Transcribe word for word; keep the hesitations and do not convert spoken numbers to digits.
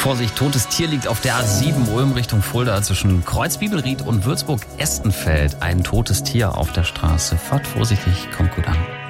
Vorsicht, totes Tier liegt auf der A sieben Ulm Richtung Fulda zwischen Kreuzbibelried und Würzburg-Estenfeld. Ein totes Tier auf der Straße. Fahrt vorsichtig, kommt gut an.